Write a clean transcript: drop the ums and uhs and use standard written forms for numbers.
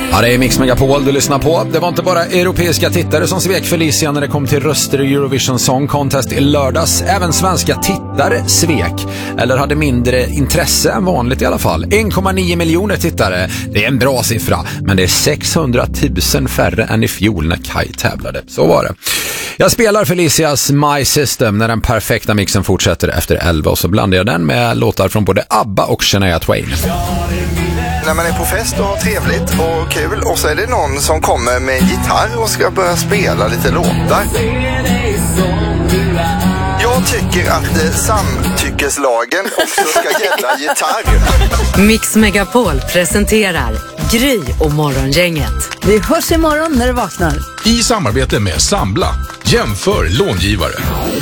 Ja, det är Mix Megapol du lyssnar på. Det var inte bara europeiska tittare som svek Felicia när det kom till röster i Eurovision Song Contest i lördags. Även svenska tittare svek, eller hade mindre intresse än vanligt i alla fall. 1,9 miljoner tittare, det är en bra siffra, men det är 600 000 färre än i fjol när Kai tävlade. Så var det. Jag spelar Felicias My System när den perfekta mixen fortsätter efter 11 och så blandar jag den med låtar från både ABBA och Shania Twain. När man är på fest och har trevligt och kul och så är det någon som kommer med en gitarr och ska börja spela lite låtar. Jag tycker att samtyckeslagen också ska gälla gitarr. Mix Megapol presenterar Gry och Morgongänget. Vi hörs imorgon när du vaknar. I samarbete med Sambla. Jämför långivare.